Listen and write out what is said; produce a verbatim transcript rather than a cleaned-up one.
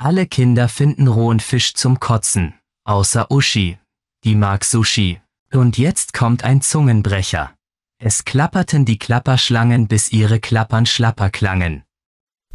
Alle Kinder finden rohen Fisch zum Kotzen, außer Uschi. Die mag Sushi. Und jetzt kommt ein Zungenbrecher. Es klapperten die Klapperschlangen, bis ihre Klappern schlapper klangen.